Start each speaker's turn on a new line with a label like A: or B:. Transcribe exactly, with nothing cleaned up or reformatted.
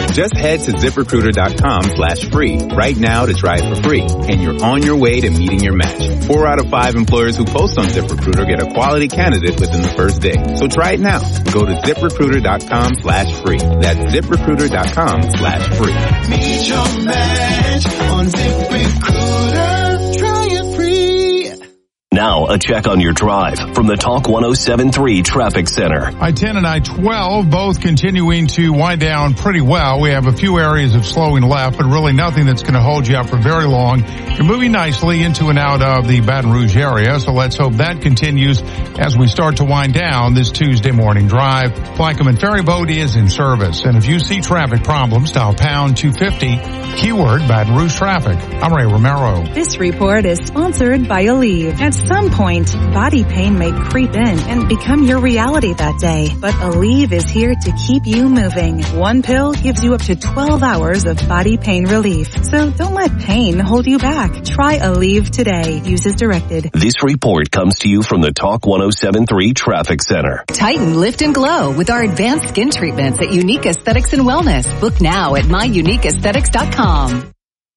A: Just head to ZipRecruiter.com slash free right now to try it for free, and you're on your way to meeting your match. Four out of five employers who post on ZipRecruiter get a quality candidate within the first day. So try it now. Go to ZipRecruiter.com slash free. That's ZipRecruiter.com slash free.
B: Meet your match on ZipRecruiter. Try it free.
C: Now, a check on your drive from the Talk one oh seven point three Traffic Center.
D: I ten and I twelve both continuing to wind down pretty well. We have a few areas of slowing left, but really nothing that's going to hold you up for very long. You're moving nicely into and out of the Baton Rouge area, so let's hope that continues as we start to wind down this Tuesday morning drive. Plaquemine Ferry Boat is in service, and if you see traffic problems, dial pound two fifty, keyword Baton Rouge traffic. I'm Ray Romero.
E: This report is sponsored by Aleve. At some point, body pain may creep in and become your reality that day. But Aleve is here to keep you moving. One pill gives you up to twelve hours of body pain relief. So don't let pain hold you back. Try Aleve today. Use as directed.
C: This report comes to you from the Talk one oh seven point three Traffic Center.
F: Tighten, lift, and glow with our advanced skin treatments at Unique Aesthetics and Wellness. Book now at my unique aesthetics dot com.